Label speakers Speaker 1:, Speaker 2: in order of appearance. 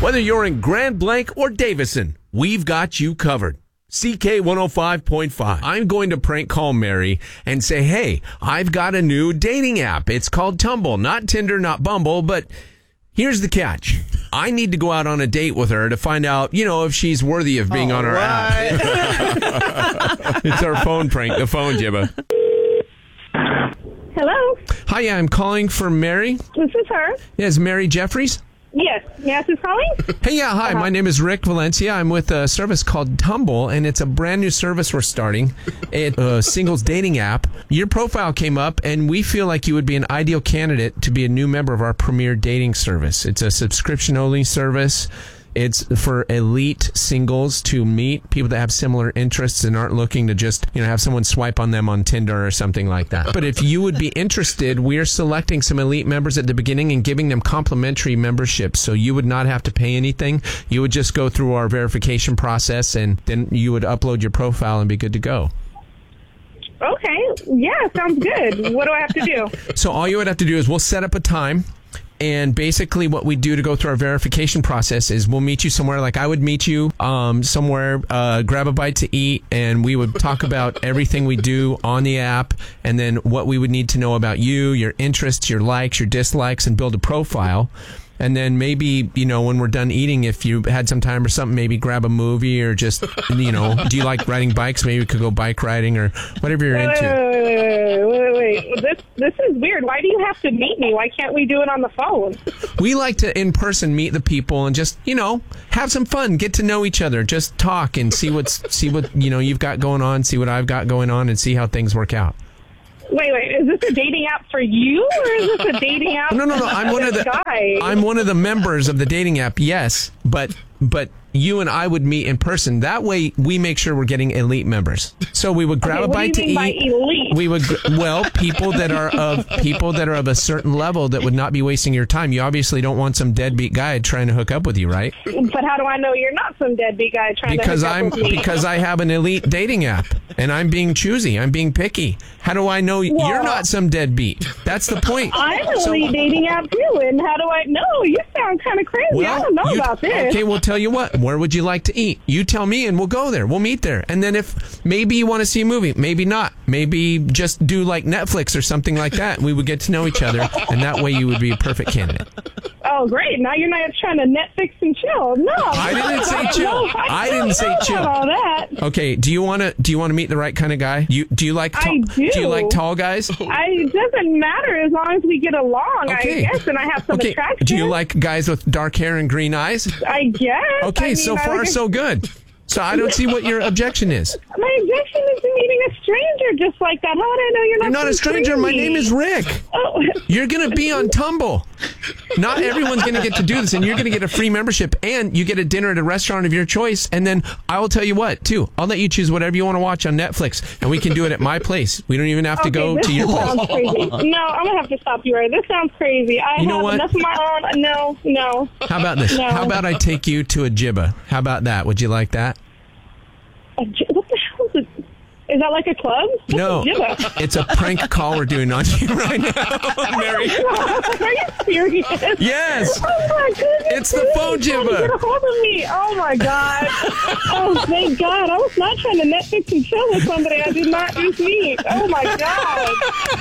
Speaker 1: Whether you're in Grand Blanc or Davison, we've got you covered. CK 105.5. I'm going to prank call Mary and say, hey, I've got a new dating app. It's called Tumble. Not Tinder, not Bumble, but here's the catch. I need to go out on a date with her to find out, if she's worthy of being on our app. It's our phone prank, the phone Jibba.
Speaker 2: Hello?
Speaker 1: Hi, I'm calling for Mary.
Speaker 2: This is her.
Speaker 1: Yes, Mary Jeffries?
Speaker 2: Yes. Yes, who's calling?
Speaker 1: Hey, yeah, hi. My name is Rick Valencia. I'm with a service called Tumble, and it's a brand new service we're starting. It's a singles dating app. Your profile came up, and we feel like you would be an ideal candidate to be a new member of our premier dating service. It's a subscription-only service. It's for elite singles to meet people that have similar interests and aren't looking to just, have someone swipe on them on Tinder or something like that. But if you would be interested, we're selecting some elite members at the beginning and giving them complimentary memberships. So you would not have to pay anything. You would just go through our verification process, and then you would upload your profile and be good to go.
Speaker 2: Okay. Yeah, sounds good. What do I have to do?
Speaker 1: So all you would have to do is we'll set up a time. And basically what we do to go through our verification process is we'll meet you somewhere. Like I would meet you somewhere, grab a bite to eat, and we would talk about everything we do on the app and then what we would need to know about you, your interests, your likes, your dislikes, and build a profile. And then maybe, when we're done eating, if you had some time or something, maybe grab a movie or just, do you like riding bikes? Maybe we could go bike riding or whatever you're into.
Speaker 2: Wait. This is weird. Why do you have to meet me? Why can't we do it on the phone?
Speaker 1: We like to in person meet the people and just, have some fun, get to know each other, just talk and see what you've got going on, see what I've got going on, and see how things work out.
Speaker 2: Wait. Is this a dating app for you, or is this a dating app?
Speaker 1: No. I'm one of the members of the dating app. Yes, but you and I would meet in person. That way, we make sure we're getting elite members. So we would grab a bite to eat.
Speaker 2: By elite?
Speaker 1: We would people that are of a certain level that would not be wasting your time. You obviously don't want some deadbeat guy trying to hook up with you, right?
Speaker 2: But how do I know you're not some deadbeat guy trying to hook up with me?
Speaker 1: Because I have an elite dating app, and I'm being choosy. I'm being picky. How do I know you're not some deadbeat? That's the point.
Speaker 2: I'm an elite dating app too, and how do I know? You sound kind of crazy.
Speaker 1: Well,
Speaker 2: I don't know about this.
Speaker 1: Okay, we'll tell you what. Where would you like to eat? You tell me, and we'll go there. We'll meet there. And then if maybe you want to see a movie, maybe not. Maybe just do like Netflix or something like that. We would get to know each other, and that way you would be a perfect candidate.
Speaker 2: Oh, great. Now you're not trying to Netflix and chill. No.
Speaker 1: I didn't say chill. I didn't say chill.
Speaker 2: All that.
Speaker 1: Okay, do you want to meet the right kind of guy? Do you like do you like tall guys?
Speaker 2: It doesn't matter as long as we get along, okay. I guess, and I have some attraction.
Speaker 1: Do you like guys with dark hair and green eyes?
Speaker 2: I guess.
Speaker 1: Okay, so far so good. So I don't see what your objection is.
Speaker 2: My objection is to meeting a stranger just like that. How would I know you're not?
Speaker 1: You're not a stranger.
Speaker 2: Crazy?
Speaker 1: My name is Rick.
Speaker 2: Oh.
Speaker 1: You're going to be on Tumble. Not everyone's going to get to do this, and you're going to get a free membership, and you get a dinner at a restaurant of your choice, and then I will tell you what, too. I'll let you choose whatever you want to watch on Netflix, and we can do it at my place. We don't even have to go to your place.
Speaker 2: Sounds crazy. No, I'm going to have to stop you right. This sounds crazy. I have enough of my own. No.
Speaker 1: How about this?
Speaker 2: No.
Speaker 1: How about I take you to a Jibba? How about that? Would you like that?
Speaker 2: What the hell is it? Is that like a club?
Speaker 1: No, it's a prank call we're doing on you right now, Mary.
Speaker 2: Are you serious?
Speaker 1: Yes.
Speaker 2: Oh my goodness.
Speaker 1: It's the phone Jibba.
Speaker 2: Get a hold of me. Oh my God. Oh, thank God. I was not trying to Netflix and chill with somebody I did not just meet. Oh my God.